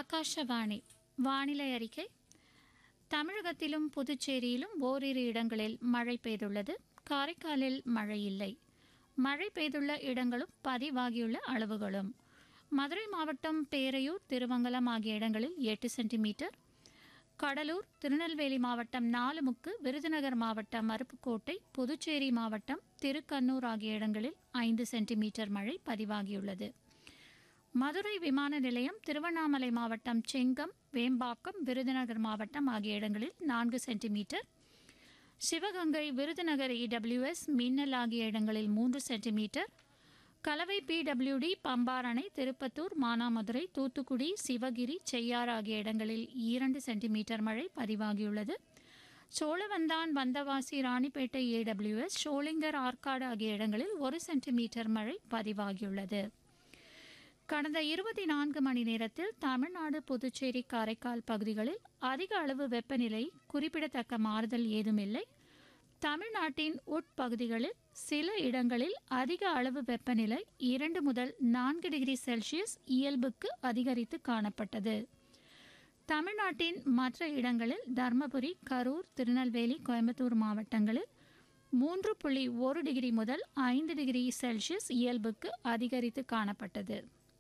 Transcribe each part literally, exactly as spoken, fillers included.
ஆகாஷவாணி வானிலை அறிக்கை. தமிழகத்திலும் புதுச்சேரியிலும் ஓரிரு இடங்களில் மழை பெய்துள்ளது. காரைக்காலில் மழை இல்லை. மழை பெய்துள்ள இடங்களும் பதிவாகியுள்ள அளவுகளும்: மதுரை மாவட்டம் பேரையூர், திருமங்கலம் ஆகிய இடங்களில் எட்டு சென்டிமீட்டர், கடலூர், திருநெல்வேலி மாவட்டம் நாலுமுக்கு, விருதுநகர் மாவட்டம் அருப்புக்கோட்டை, புதுச்சேரி மாவட்டம் திருக்கண்ணூர் ஆகிய இடங்களில் ஐந்து சென்டிமீட்டர் மழை பதிவாகியுள்ளது. மதுரை விமான நிலையம், திருவண்ணாமலை மாவட்டம் செங்கம், வேம்பாக்கம், விருதுநகர் மாவட்டம் ஆகிய இடங்களில் நான்கு சென்டிமீட்டர், சிவகங்கை, விருதுநகர் இடபிள்யூஎஸ், மின்னல் ஆகிய இடங்களில் மூன்று சென்டிமீட்டர், கலவை பிடபிள்யூடி, பம்பாரணை, திருப்பத்தூர், மானாமதுரை, தூத்துக்குடி, சிவகிரி, செய்யாறு ஆகிய இடங்களில் இரண்டு சென்டிமீட்டர் மழை பதிவாகியுள்ளது. சோழவந்தான், வந்தவாசி, ராணிப்பேட்டை ஏடபிள்யூஎஸ், ஷோலிங்கர், ஆற்காடு ஆகிய இடங்களில் ஒரு சென்டிமீட்டர் மழை பதிவாகியுள்ளது. கடந்த இருபத்தி நான்கு மணி நேரத்தில் தமிழ்நாடு, புதுச்சேரி, காரைக்கால் பகுதிகளில் அதிக அளவு வெப்பநிலை குறிப்பிடத்தக்க மாறுதல் ஏதுமில்லை. தமிழ்நாட்டின் உட்பகுதிகளில் சில இடங்களில் அதிக அளவு வெப்பநிலை இரண்டு முதல் நான்கு டிகிரி செல்சியஸ் இயல்புக்கு அதிகரித்து காணப்பட்டது. தமிழ்நாட்டின் மற்ற இடங்களில் தர்மபுரி, கரூர், திருநெல்வேலி, கோயம்புத்தூர் மாவட்டங்களில் மூன்று புள்ளி ஒரு டிகிரி முதல் ஐந்து டிகிரி செல்சியஸ் இயல்புக்கு அதிகரித்து காணப்பட்டது.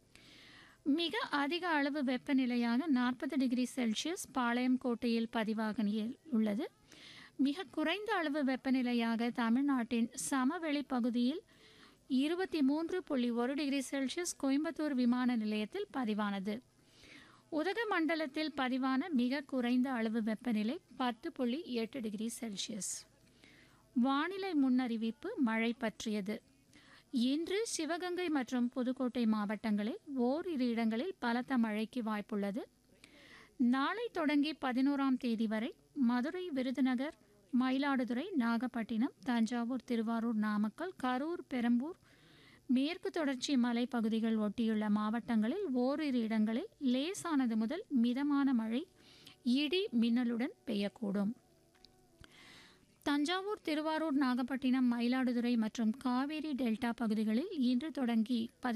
மிக அதிக அளவு வெப்பநிலையாக நாற்பது டிகிரி செல்சியஸ் பாளையம் கோட்டையில் பதிவாக உள்ளது. மிக குறைந்த அளவு வெப்பநிலையாக தமிழ்நாட்டின் சமவெளி பகுதியில் இருபத்தி மூன்று புள்ளி ஒரு டிகிரி செல்சியஸ் கோயம்புத்தூர் விமான நிலையத்தில் பதிவானது. உதகமண்டலத்தில் பதிவான மிக குறைந்த அளவு வெப்பநிலை பத்து புள்ளி எட்டு டிகிரி செல்சியஸ். வானிலை முன்னறிவிப்பு மழை பற்றியது. இன்று சிவகங்கை மற்றும் புதுக்கோட்டை மாவட்டங்களில் ஓரிரு இடங்களில் பலத்த மழைக்கு வாய்ப்புள்ளது. நாளை தொடங்கி பதினோராம் தேதி வரை மதுரை, விருதுநகர், மயிலாடுதுறை, நாகப்பட்டினம், தஞ்சாவூர், திருவாரூர், நாமக்கல், கரூர், பெரம்பூர், மேற்கு தொடர்ச்சி மலைப்பகுதிகள் ஒட்டியுள்ள மாவட்டங்களில் ஓரிரு இடங்களில் லேசானது முதல் மிதமான மழை இடி மின்னலுடன் பெய்யக்கூடும். தஞ்சாவூர், திருவாரூர், நாகப்பட்டினம், மயிலாடுதுறை மற்றும் காவேரி டெல்டா பகுதிகளில் இன்று தொடங்கி